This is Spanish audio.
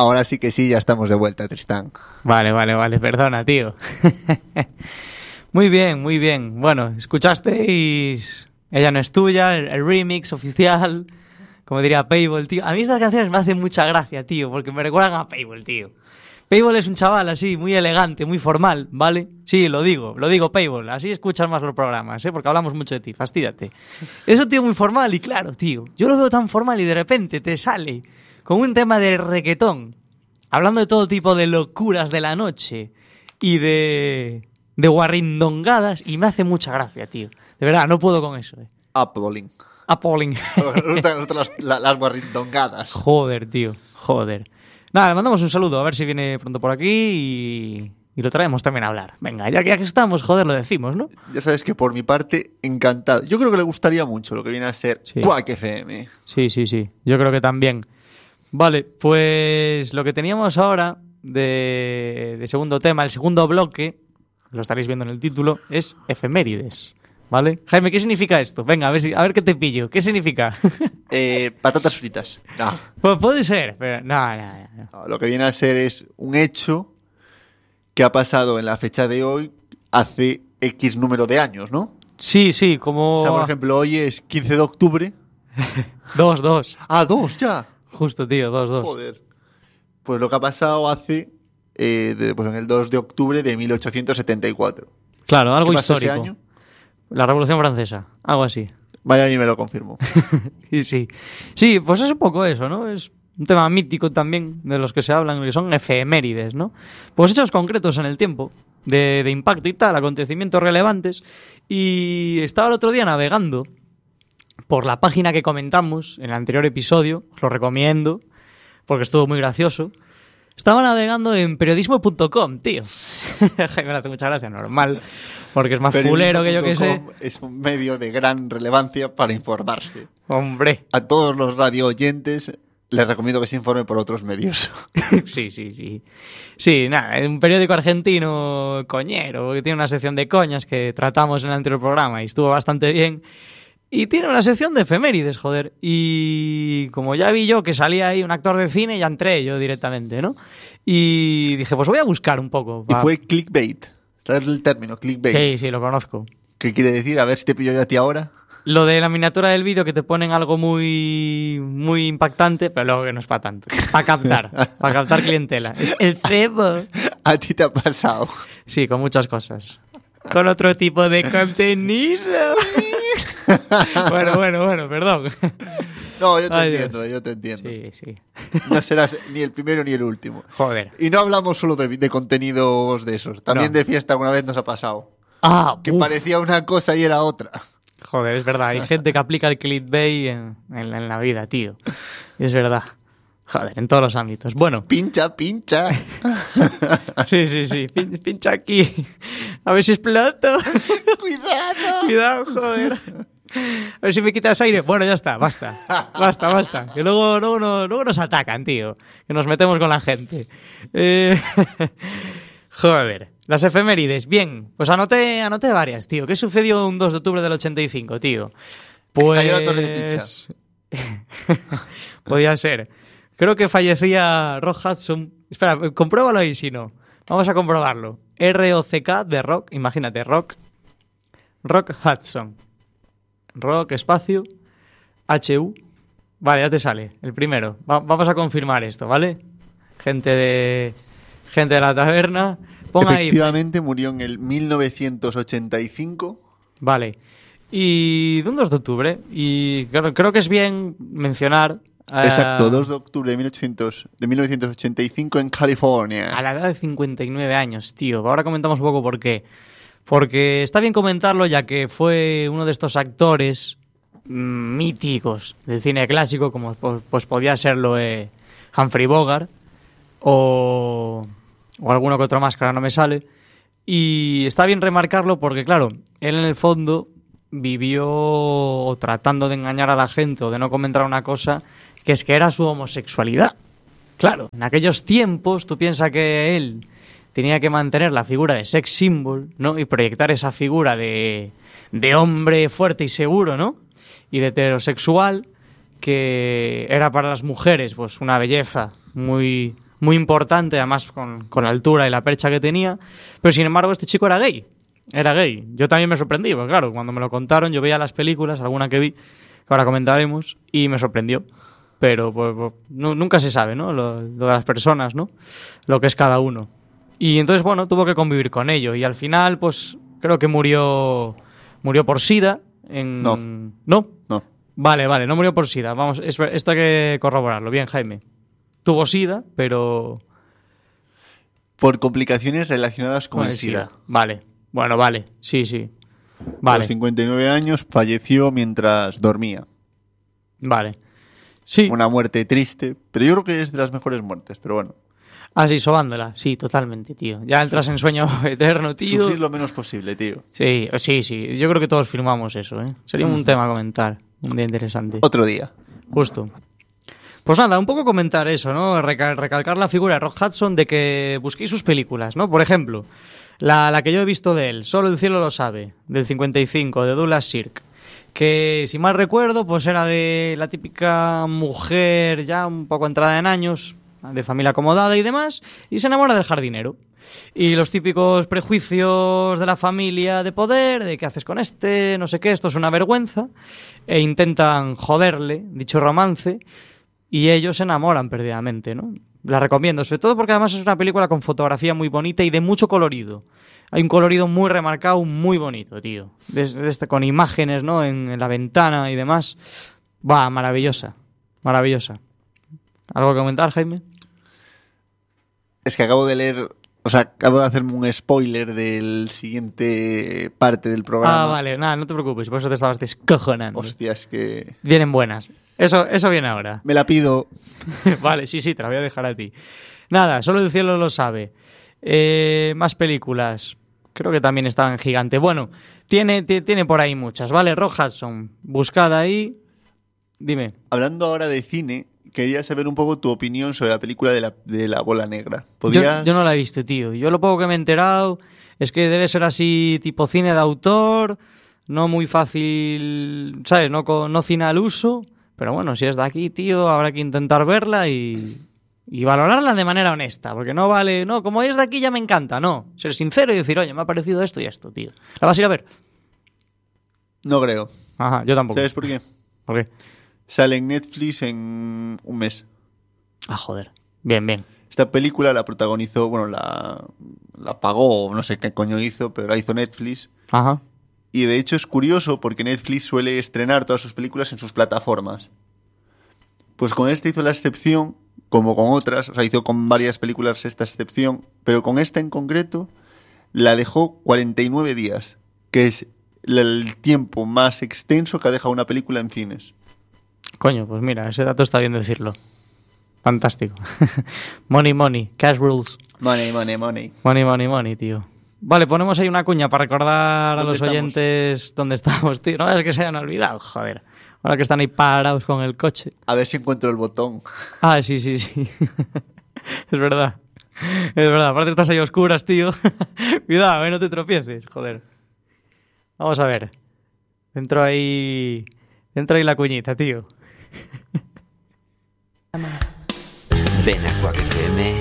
Ahora sí que sí, ya estamos de vuelta, Tristán. Vale, perdona, tío. Muy bien, muy bien. Bueno, escuchasteis Ella no es tuya, el remix oficial, como diría Payball, tío. A mí estas canciones me hacen mucha gracia, tío, porque me recuerdan a Payball, tío. Payball es un chaval así, muy elegante, muy formal, ¿vale? Sí, lo digo, Payball. Así escuchas más los programas, ¿eh? Porque hablamos mucho de ti, fastídate. Es un tío muy formal y claro, tío. Yo lo veo tan formal y de repente te sale con un tema de reggaetón, hablando de todo tipo de locuras de la noche y de guarrindongadas, y me hace mucha gracia, tío. De verdad, no puedo con eso, Appalling. las guarrindongadas. Joder, tío, joder. Nada, le mandamos un saludo, a ver si viene pronto por aquí y lo traemos también a hablar. Venga, ya que estamos, joder, lo decimos, ¿no? Ya sabes que por mi parte, encantado. Yo creo que le gustaría mucho lo que viene a ser Quack FM. Sí. Yo creo que también. Vale, pues lo que teníamos ahora de segundo tema, el segundo bloque, lo estaréis viendo en el título, es efemérides. ¿Vale? Jaime, ¿qué significa esto? Venga, a ver qué te pillo. ¿Qué significa? Patatas fritas. No. Pues puede ser, pero no. Lo que viene a ser es un hecho que ha pasado en la fecha de hoy hace X número de años, ¿no? Sí, como... O sea, por ejemplo, hoy es 15 de octubre. 2. Ah, 2 ya. Justo, tío, 2. Joder. Pues lo que ha pasado hace... pues en el 2 de octubre de 1874. Claro, algo ¿Qué pasó histórico. ese año? La Revolución Francesa, algo así. Vaya, a mí me lo confirmo. Sí. Sí, pues es un poco eso, ¿no? Es un tema mítico también de los que se hablan, que son efemérides, ¿no? Pues hechos concretos en el tiempo, de impacto y tal, acontecimientos relevantes. Y estaba el otro día navegando por la página que comentamos en el anterior episodio, os lo recomiendo, porque estuvo muy gracioso. Estaba navegando en periodismo.com, tío. Me hace mucha gracia, normal, porque es más fulero que yo que sé. Es un medio de gran relevancia para informarse. Hombre. A todos los radio oyentes les recomiendo que se informen por otros medios. Sí. Sí, nada, es un periódico argentino coñero, que tiene una sección de coñas que tratamos en el anterior programa y estuvo bastante bien. Y tiene una sección de efemérides, joder. Y como ya vi yo que salía ahí un actor de cine, ya entré yo directamente, ¿no? Y dije, pues voy a buscar un poco. Y fue clickbait. ¿Sabes el término? Clickbait. Sí, lo conozco. ¿Qué quiere decir? A ver si te pillo yo a ti ahora. Lo de la miniatura del vídeo, que te ponen algo muy impactante, pero luego que no es para tanto. Para captar clientela. Es el cebo. ¿A ti te ha pasado? Sí, con muchas cosas. Con otro tipo de contenido. Bueno, perdón. No, yo te entiendo. Sí. No serás ni el primero ni el último. Joder. Y no hablamos solo de contenidos de esos. También de fiesta alguna vez nos ha pasado. Que parecía una cosa y era otra. Joder, es verdad. Hay gente que aplica el clickbait en la vida, tío. Es verdad. Joder, en todos los ámbitos. Bueno. Pincha. Sí. Pincha aquí. A ver si exploto. Cuidado, joder. A ver si me quitas aire. Bueno, ya está, basta. Que luego nos atacan, tío. Que nos metemos con la gente. Joder. Las efemérides. Bien, pues anoté varias, tío. ¿Qué sucedió un 2 de octubre del 85, tío? Pues... Cayó la torre de pizza. Podía ser. Creo que fallecía Rock Hudson. Espera, compruébalo ahí si no. Vamos a comprobarlo. R-O-C-K de Rock. Imagínate, Rock Hudson. Rock, espacio, H-U. Vale, ya te sale, el primero. Vamos a confirmar esto, ¿vale? Gente de la taberna. Efectivamente, murió en el 1985. Vale. Y de un 2 de octubre. Y creo que es bien mencionar... Exacto, 2 de octubre de 1985 en California. A la edad de 59 años, tío. Ahora comentamos un poco por qué. Porque está bien comentarlo, ya que fue uno de estos actores míticos del cine clásico, como pues podía serlo Humphrey Bogart o alguno que otro más que ahora no me sale. Y está bien remarcarlo porque, claro, él en el fondo vivió tratando de engañar a la gente o de no comentar una cosa, que es que era su homosexualidad. Claro, en aquellos tiempos tú piensas que él tenía que mantener la figura de sex symbol, ¿no? Y proyectar esa figura de hombre fuerte y seguro, ¿no? Y de heterosexual, que era para las mujeres pues una belleza muy muy importante, además con la altura y la percha que tenía, pero sin embargo este chico era gay. Era gay. Yo también me sorprendí, porque claro, cuando me lo contaron, yo veía las películas, alguna que vi, que ahora comentaremos, y me sorprendió. Pero pues, nunca se sabe, ¿no? Lo de las personas, ¿no? Lo que es cada uno. Y entonces, bueno, tuvo que convivir con ello. Y al final, pues, creo que murió por SIDA. No. ¿No? No. Vale, no murió por SIDA. Vamos, esto hay que corroborarlo. Bien, Jaime. Tuvo SIDA, pero... Por complicaciones relacionadas con Con el el SIDA. Vale. Bueno, vale. Sí. A Vale. los 59 años falleció mientras dormía. Vale. Sí. Una muerte triste, pero yo creo que es de las mejores muertes, pero bueno. Ah, sí, sobándola. Sí, totalmente, tío. Ya entras en sueño eterno, tío. Sufrir lo menos posible, tío. Sí. Yo creo que todos firmamos eso, ¿eh? Sería un tema a comentar. Un día interesante. Otro día. Justo. Pues nada, un poco comentar eso, ¿no? Recalcar la figura de Rock Hudson, de que busquéis sus películas, ¿no? Por ejemplo, la que yo he visto de él, Solo el cielo lo sabe, del 55, de Douglas Sirk, que si mal recuerdo, pues era de la típica mujer ya un poco entrada en años, de familia acomodada y demás, y se enamora del jardinero. Y los típicos prejuicios de la familia de poder, de qué haces con este, no sé qué, esto es una vergüenza, e intentan joderle dicho romance, y ellos se enamoran perdidamente, ¿no? La recomiendo, sobre todo porque además es una película con fotografía muy bonita y de mucho colorido. Hay un colorido muy remarcado, muy bonito, tío. Con imágenes, ¿no? En la ventana y demás. Va, maravillosa. Maravillosa. ¿Algo que comentar, Jaime? Es que acabo de leer, o sea, acabo de hacerme un spoiler del siguiente parte del programa. Ah, vale, nada, no te preocupes, por eso te estabas descojonando. Hostia, es que... Vienen buenas. Eso viene ahora. Me la pido. Vale, sí, te la voy a dejar a ti. Nada, Solo el cielo lo sabe. Más películas. Creo que también estaban Gigante. Bueno, tiene por ahí muchas, ¿vale? Rock Hudson, buscad ahí. Dime. Hablando ahora de cine, quería saber un poco tu opinión sobre la película de la bola negra. Yo no la he visto, tío. Yo lo poco que me he enterado es que debe ser así tipo cine de autor, no muy fácil, ¿sabes? No cine al uso. Pero bueno, si es de aquí, tío, habrá que intentar verla y valorarla de manera honesta. Porque no vale, no, como es de aquí ya me encanta, no. Ser sincero y decir, oye, me ha parecido esto y esto, tío. ¿La vas a ir a ver? No creo. Ajá, yo tampoco. ¿Sabes por qué? ¿Por qué? Sale en Netflix en un mes. Ah, joder. Bien. Esta película la protagonizó, bueno, la pagó, no sé qué coño hizo, pero la hizo Netflix. Ajá. Y de hecho es curioso porque Netflix suele estrenar todas sus películas en sus plataformas. Pues con esta hizo la excepción, como con otras, o sea, hizo con varias películas esta excepción, pero con esta en concreto la dejó 49 días, que es el tiempo más extenso que ha dejado una película en cines. Coño, pues mira, ese dato está bien decirlo. Fantástico. Money, cash rules. Money, tío. Vale, ponemos ahí una cuña para recordar a los oyentes dónde estamos, tío. No es que se hayan olvidado, joder. Ahora que están ahí parados con el coche. A ver si encuentro el botón. Ah, sí. Es verdad. Aparte estás ahí a oscuras, tío. Cuidado, no te tropieces, joder. Vamos a ver. Dentro ahí la cuñita, tío. Ven a Quack FM